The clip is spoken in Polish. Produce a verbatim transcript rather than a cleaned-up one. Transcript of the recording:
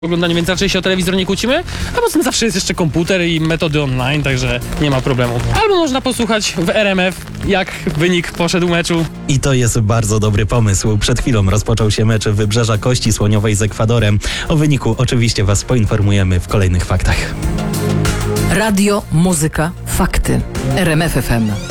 oglądaniu, więc raczej się o telewizor nie kłócimy, a poza tym zawsze jest jeszcze komputer i metody online, także nie ma problemu. Albo można posłuchać w R M F, jak wynik poszedł meczu. I to jest bardzo dobry pomysł. Przed chwilą rozpoczął się mecz Wybrzeża Kości Słoniowej z Ekwadorem. O wyniku oczywiście Was poinformujemy w kolejnych faktach. Radio, muzyka, fakty. R M F F M.